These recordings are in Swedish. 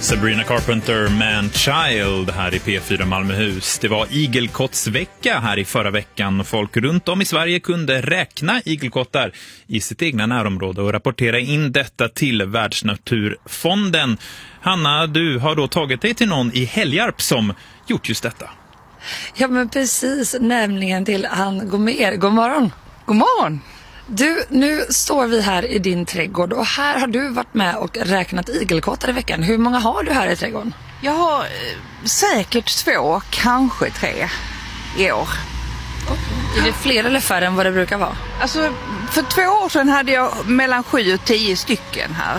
Sabrina Carpenter, Man Child här i P4 Malmöhus. Det var igelkottsvecka här i förra veckan och folk runt om i Sverige kunde räkna igelkottar i sitt egna närområde och rapportera in detta till Världsnaturfonden. Hanna, du har då tagit dig till någon i Helgarp som gjort just detta. Ja, men precis, nämligen till Ann Gomér. God morgon. God morgon. Du, nu står vi här i din trädgård och här har du varit med och räknat igelkottar i veckan. Hur många har du här i trädgården? Jag har säkert 2, kanske 3 i år. Är det fler eller färre än vad det brukar vara? Alltså, för 2 år sedan hade jag mellan 7 och 10 stycken här.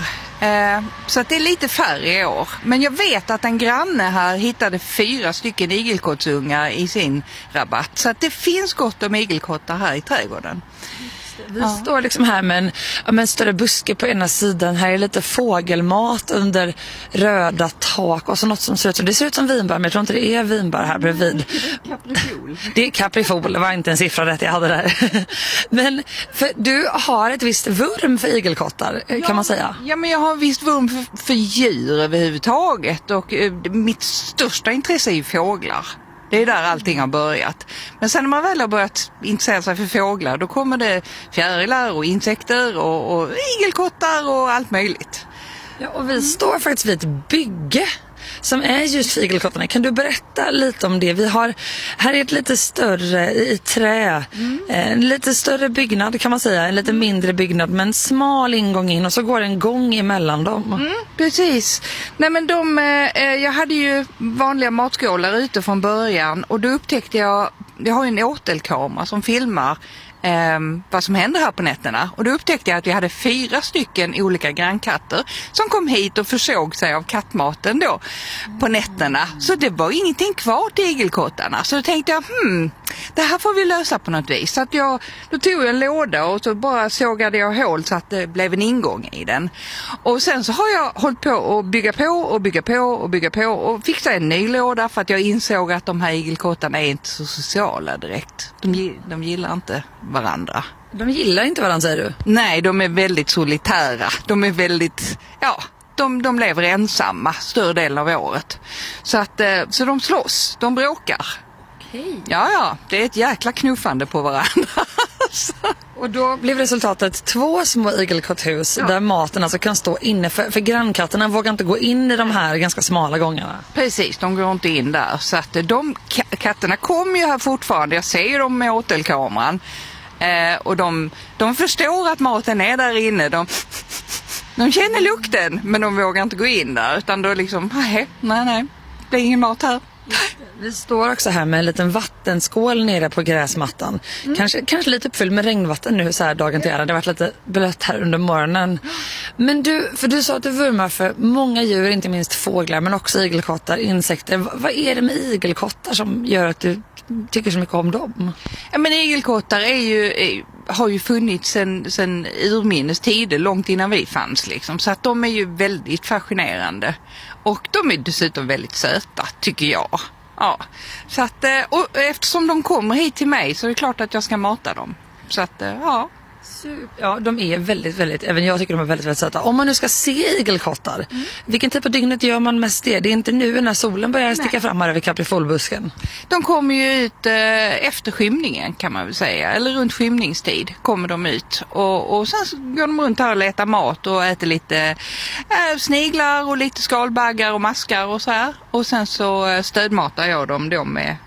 Så att det är lite färre i år. Men jag vet att en granne här hittade 4 stycken igelkottsungar i sin rabatt. Så att det finns gott om igelkottar här i trädgården. Vi står liksom här med en större buske på ena sidan. Här är lite fågelmat under röda tak och så något som ser ut som vinbär, men jag tror inte det är vinbär här bredvid. Det är kaprifol, det var inte en siffra rätt jag hade där. Men för du har ett visst vurm för igelkottar, kan man säga. Ja, men jag har visst vurm för djur överhuvudtaget och mitt största intresse är ju fåglar. Det är där allting har börjat. Men sen när man väl har börjat intressera sig för fåglar, då kommer det fjärilar och insekter och igelkottar och allt möjligt. Ja, och vi står faktiskt vid ett bygge som är just för igelkottarna. Kan du berätta lite om det? Vi har här är ett lite större i trä. En lite större byggnad kan man säga. En lite mindre byggnad med en smal ingång in och så går en gång emellan dem. Precis. Nej, men jag hade ju vanliga matskålar ute från början och då upptäckte jag har en åtelkamera som filmar vad som händer här på nätterna. Och då upptäckte jag att vi hade 4 stycken olika grannkatter som kom hit och försåg sig av kattmaten då på nätterna. Så det var ingenting kvar till igelkottarna. Så då tänkte jag, det här får vi lösa på något vis. Så att då tog jag en låda och så bara sågade jag hål så att det blev en ingång i den. Och sen så har jag hållit på att bygga på och fixa en ny låda för att jag insåg att de här igelkottarna är inte så sociala direkt. De gillar inte varandra. De gillar inte varandra, säger du? Nej, de är väldigt solitära. De är väldigt, de lever ensamma större delen av året. Så de slåss, de bråkar. Okej. Ja, det är ett jäkla knuffande på varandra. Och då blev resultatet 2 små igelkotthus där maten alltså kan stå inne. För grannkatterna vågar inte gå in i de här ganska smala gångarna. Precis, de går inte in där. Så att katterna kommer ju här fortfarande. Jag ser ju dem med åtelkameran. Och de förstår att maten är där inne. De känner lukten, men de vågar inte gå in där. Utan då liksom, nej, det är ingen mat här. Vi står också här med en liten vattenskål nere på gräsmattan. Kanske lite uppfylld med regnvatten nu så här dagen till ära. Det har varit lite blött här under morgonen. Men du sa att du vurmar för många djur, inte minst fåglar, men också igelkottar, insekter. Vad är det med igelkottar som gör att du tycker så mycket om dem? Ja, men igelkottar har ju funnits sen urminnes tider, långt innan vi fanns liksom. Så att de är ju väldigt fascinerande. Och de är dessutom väldigt söta, tycker jag. Ja. Så att, och eftersom de kommer hit till mig så är det klart att jag ska mata dem. Så att, ja. Ja, de är väldigt, väldigt, även jag tycker de är väldigt, väldigt söta. Om man nu ska se igelkottar, vilken typ av dygnet gör man mest det? Det är inte nu när solen börjar sticka fram här över kaprifolbusken. De kommer ju ut efter skymningen kan man väl säga, eller runt skymningstid kommer de ut. Och sen så går de runt här och letar mat och äter lite sniglar och lite skalbaggar och maskar och så här. Och sen så stödmatar jag dem då med